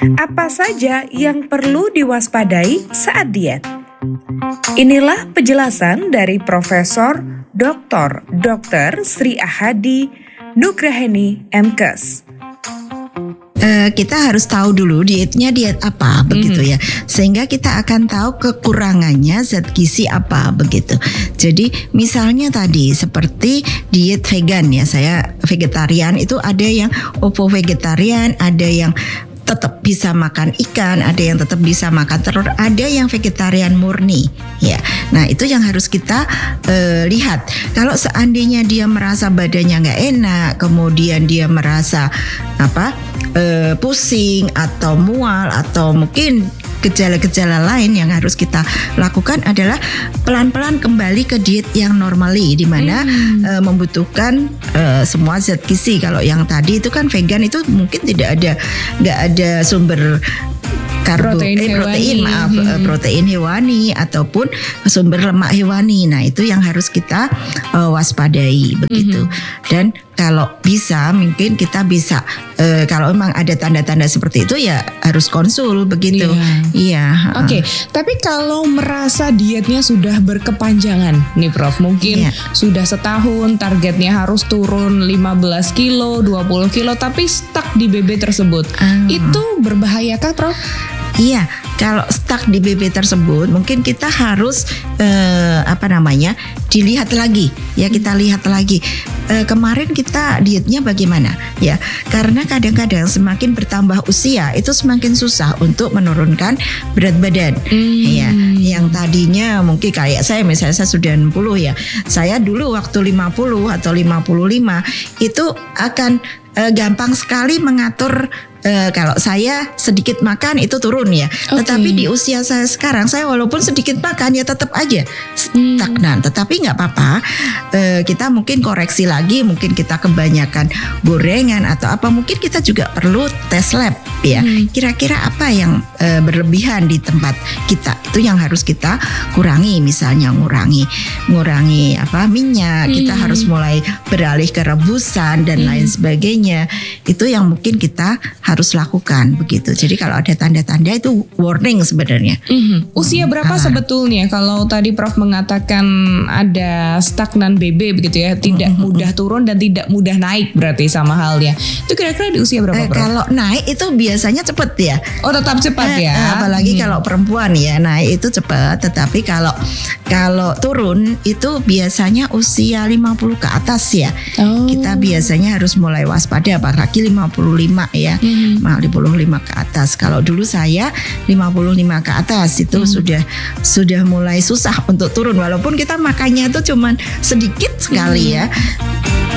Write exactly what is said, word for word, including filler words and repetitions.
Apa saja yang perlu diwaspadai saat diet? Inilah penjelasan dari Profesor Doktor Dokter Sri Ahadi Nugraheni M Kes. Uh, kita harus tahu dulu dietnya diet apa begitu ya, sehingga kita akan tahu kekurangannya zat gizi apa begitu. Jadi misalnya tadi seperti diet vegan ya, saya vegetarian, itu ada yang ovo vegetarian, ada yang tetap bisa makan ikan, ada yang tetap bisa makan telur, ada yang vegetarian murni ya. Nah itu yang harus kita uh, lihat. Kalau seandainya dia merasa badannya nggak enak, kemudian dia merasa apa uh, pusing atau mual atau mungkin gejala-gejala lain, yang harus kita lakukan adalah pelan-pelan kembali ke diet yang normali, di mana hmm. uh, membutuhkan uh, semua zat gizi. Kalau yang tadi itu kan vegan, itu mungkin tidak ada, nggak ada sumber karbo, protein, eh, protein maaf hmm. protein hewani ataupun sumber lemak hewani. Nah itu yang harus kita uh, waspadai begitu. Hmm. Dan kalau bisa mungkin kita bisa uh, kalau memang ada tanda-tanda seperti itu ya harus konsul begitu. Iya. iya Oke, okay. uh. Tapi kalau merasa dietnya sudah berkepanjangan nih Prof, mungkin iya. sudah setahun targetnya harus turun lima belas kilo, dua puluh kilo, tapi stuck di B B tersebut. Uh. Itu berbahayakah Prof? Iya, kalau stuck di B B tersebut mungkin kita harus eh, apa namanya dilihat lagi ya, kita lihat lagi eh, kemarin kita dietnya bagaimana ya, karena kadang-kadang semakin bertambah usia itu semakin susah untuk menurunkan berat badan. hmm. Ya, yang tadinya mungkin kayak saya misalnya saya sudah enam puluh ya, saya dulu waktu lima puluh atau lima puluh lima itu akan eh, gampang sekali mengatur. Uh, kalau saya sedikit makan itu turun ya, okay. Tetapi di usia saya sekarang, saya walaupun sedikit makan ya tetap aja stagnan. Hmm. Tetapi nggak apa-apa, uh, kita mungkin koreksi lagi, mungkin kita kebanyakan gorengan atau apa, mungkin kita juga perlu tes lab ya. Hmm. Kira-kira apa yang uh, berlebihan di tempat kita, itu yang harus kita kurangi. Misalnya ngurangi, ngurangi apa minyak, hmm. kita harus mulai beralih ke rebusan dan hmm. lain sebagainya. Itu yang mungkin kita harus lakukan begitu. Jadi kalau ada tanda-tanda itu warning sebenarnya. Mm-hmm. Usia berapa hmm. sebetulnya kalau tadi Prof mengatakan ada stagnan B B begitu ya, tidak mm-hmm. mudah turun dan tidak mudah naik berarti sama halnya. Itu kira-kira di usia berapa eh, Prof? Kalau naik itu biasanya cepat ya. Oh tetap cepat eh, ya. Apalagi hmm. kalau perempuan ya naik itu cepat. Tetapi kalau kalau turun itu biasanya usia lima puluh ke atas ya. Oh. Kita biasanya harus mulai waspada, apalagi lima puluh lima ya. Hmm. lima puluh lima ke atas. Kalau dulu saya lima puluh lima ke atas itu hmm. sudah sudah mulai susah untuk turun, walaupun kita makannya itu cuman sedikit sekali hmm. ya.